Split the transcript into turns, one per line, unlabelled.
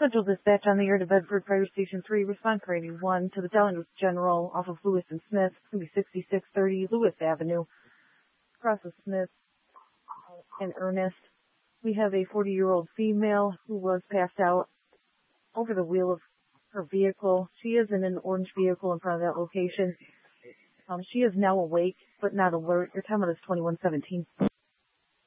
Central Dispatch on the air to Bedford Fire Station 3. Respond for 81 to the Delaware General off of Lewis and Smith. It's going to be 6630 Lewis Avenue. Across with Smith and Ernest. We have a 40-year-old female who was passed out over the wheel of her vehicle. She is in an orange vehicle in front of that location. She is now awake but not alert. Your time is 21:17.